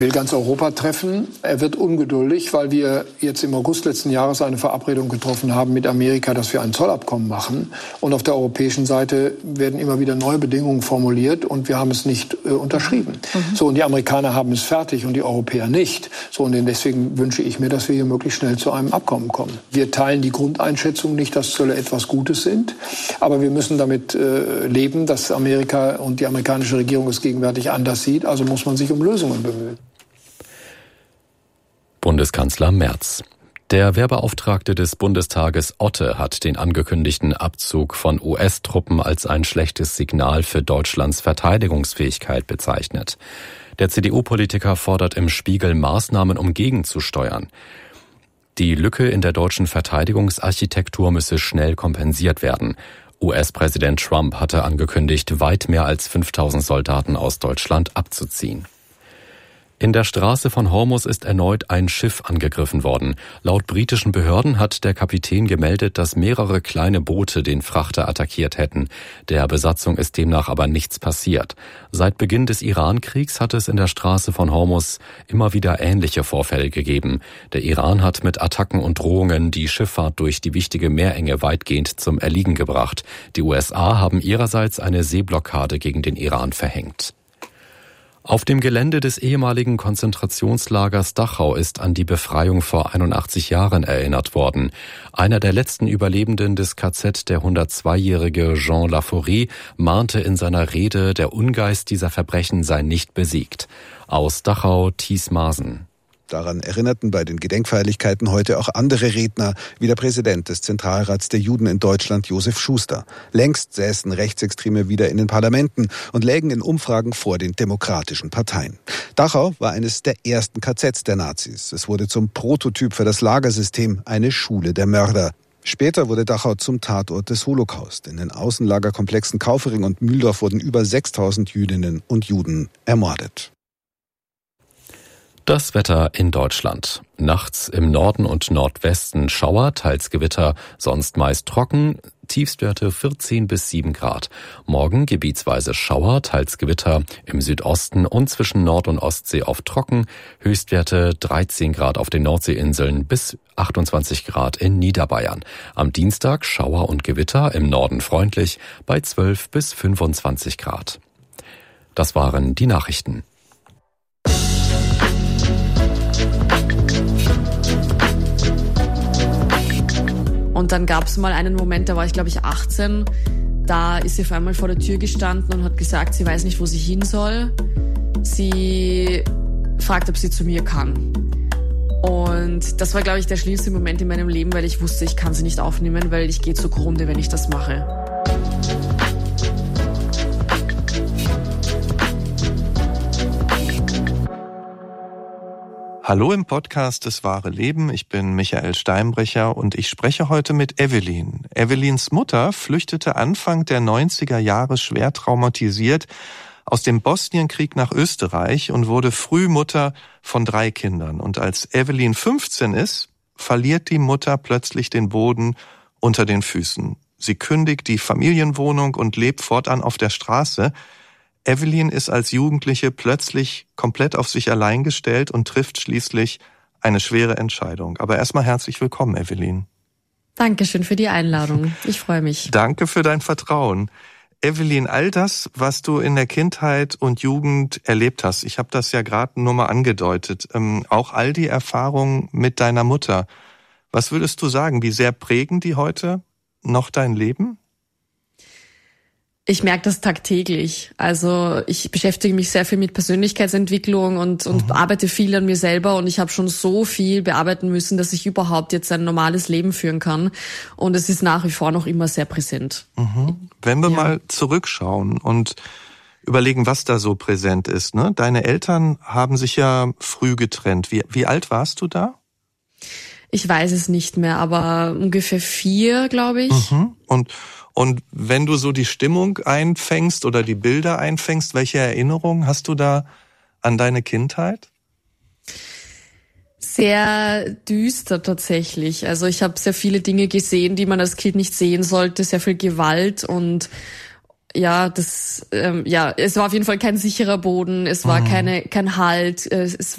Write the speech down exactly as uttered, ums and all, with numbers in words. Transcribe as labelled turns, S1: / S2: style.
S1: Er will ganz Europa treffen. Er wird ungeduldig, weil wir jetzt im August letzten Jahres eine Verabredung getroffen haben mit Amerika, dass wir ein Zollabkommen machen. Und auf der europäischen Seite werden immer wieder neue Bedingungen formuliert und wir haben es nicht äh, unterschrieben. Mhm. So, und die Amerikaner haben es fertig und die Europäer nicht. So, und deswegen wünsche ich mir, dass wir hier möglichst schnell zu einem Abkommen kommen. Wir teilen die Grundeinschätzung nicht, dass Zölle etwas Gutes sind. Aber wir müssen damit äh, leben, dass Amerika und die amerikanische Regierung es gegenwärtig anders sieht. Also muss man sich um Lösungen bemühen.
S2: Bundeskanzler Merz. Der Wehrbeauftragte des Bundestages Otte hat den angekündigten Abzug von U S-Truppen als ein schlechtes Signal für Deutschlands Verteidigungsfähigkeit bezeichnet. Der C D U-Politiker fordert im Spiegel Maßnahmen, um gegenzusteuern. Die Lücke in der deutschen Verteidigungsarchitektur müsse schnell kompensiert werden. U S-Präsident Trump hatte angekündigt, weit mehr als fünftausend Soldaten aus Deutschland abzuziehen. In der Straße von Hormuz ist erneut ein Schiff angegriffen worden. Laut britischen Behörden hat der Kapitän gemeldet, dass mehrere kleine Boote den Frachter attackiert hätten. Der Besatzung ist demnach aber nichts passiert. Seit Beginn des Iran-Kriegs hat es in der Straße von Hormuz immer wieder ähnliche Vorfälle gegeben. Der Iran hat mit Attacken und Drohungen die Schifffahrt durch die wichtige Meerenge weitgehend zum Erliegen gebracht. Die U S A haben ihrerseits eine Seeblockade gegen den Iran verhängt. Auf dem Gelände des ehemaligen Konzentrationslagers Dachau ist an die Befreiung vor einundachtzig Jahren erinnert worden. Einer der letzten Überlebenden des K Z, der hundertzweijährige Jean Laforie, mahnte in seiner Rede, der Ungeist dieser Verbrechen sei nicht besiegt. Aus Dachau, Thies Maaßen.
S3: Daran erinnerten bei den Gedenkfeierlichkeiten heute auch andere Redner, wie der Präsident des Zentralrats der Juden in Deutschland, Josef Schuster. Längst säßen Rechtsextreme wieder in den Parlamenten und lägen in Umfragen vor den demokratischen Parteien. Dachau war eines der ersten K Zs der Nazis. Es wurde zum Prototyp für das Lagersystem, eine Schule der Mörder. Später wurde Dachau zum Tatort des Holocaust. In den Außenlagerkomplexen Kaufering und Mühldorf wurden über sechstausend Jüdinnen und Juden ermordet.
S2: Das Wetter in Deutschland. Nachts im Norden und Nordwesten Schauer, teils Gewitter, sonst meist trocken, Tiefstwerte vierzehn bis sieben Grad. Morgen gebietsweise Schauer, teils Gewitter, im Südosten und zwischen Nord- und Ostsee oft trocken, Höchstwerte dreizehn Grad auf den Nordseeinseln bis achtundzwanzig Grad in Niederbayern. Am Dienstag Schauer und Gewitter, im Norden freundlich, bei zwölf bis fünfundzwanzig Grad. Das waren die Nachrichten.
S4: Und dann gab es mal einen Moment, da war ich glaube ich achtzehn, da ist sie auf einmal vor der Tür gestanden und hat gesagt, sie weiß nicht, wo sie hin soll. Sie fragt, ob sie zu mir kann. Und das war glaube ich der schlimmste Moment in meinem Leben, weil ich wusste, ich kann sie nicht aufnehmen, weil ich gehe zugrunde, wenn ich das mache.
S5: Hallo im Podcast Das wahre Leben, ich bin Michael Steinbrecher und ich spreche heute mit Evelyn. Evelyns Mutter flüchtete Anfang der neunziger Jahre schwer traumatisiert aus dem Bosnienkrieg nach Österreich und wurde früh Mutter von drei Kindern. Und als Evelyn fünfzehn ist, verliert die Mutter plötzlich den Boden unter den Füßen. Sie kündigt die Familienwohnung und lebt fortan auf der Straße. Evelyn ist als Jugendliche plötzlich komplett auf sich allein gestellt und trifft schließlich eine schwere Entscheidung. Aber erstmal herzlich willkommen, Evelyn.
S4: Dankeschön für die Einladung. Ich freue mich.
S5: Danke für dein Vertrauen. Evelyn, all das, was du in der Kindheit und Jugend erlebt hast, ich habe das ja gerade nur mal angedeutet, ähm, auch all die Erfahrungen mit deiner Mutter. Was würdest du sagen, wie sehr prägen die heute noch dein Leben?
S4: Ich merke das tagtäglich. Also ich beschäftige mich sehr viel mit Persönlichkeitsentwicklung und, und mhm. arbeite viel an mir selber und ich habe schon so viel bearbeiten müssen, dass ich überhaupt jetzt ein normales Leben führen kann. Und es ist nach wie vor noch immer sehr präsent.
S5: Mhm. Wenn wir ja. mal zurückschauen und überlegen, was da so präsent ist, ne? Deine Eltern haben sich ja früh getrennt. Wie, wie alt warst du da?
S4: Ich weiß es nicht mehr, aber ungefähr vier, glaube ich.
S5: Mhm. Und Und wenn du so die Stimmung einfängst oder die Bilder einfängst, welche Erinnerungen hast du da an deine Kindheit?
S4: Sehr düster tatsächlich. Also ich habe sehr viele Dinge gesehen, die man als Kind nicht sehen sollte, sehr viel Gewalt und ja, das ähm, ja, es war auf jeden Fall kein sicherer Boden, es war mhm. keine kein Halt, es